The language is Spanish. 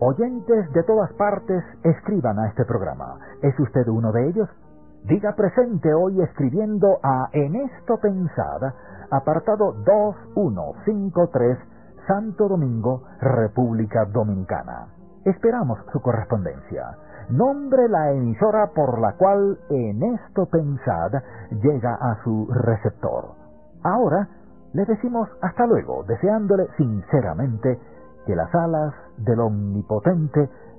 Oyentes de todas partes escriban a este programa. ¿Es usted uno de ellos? Diga presente hoy escribiendo a En esto Pensad, apartado 2153, Santo Domingo, República Dominicana. Esperamos su correspondencia. Nombre la emisora por la cual En esto Pensad llega a su receptor. Ahora le decimos hasta luego, deseándole sinceramente que las alas del Omnipotente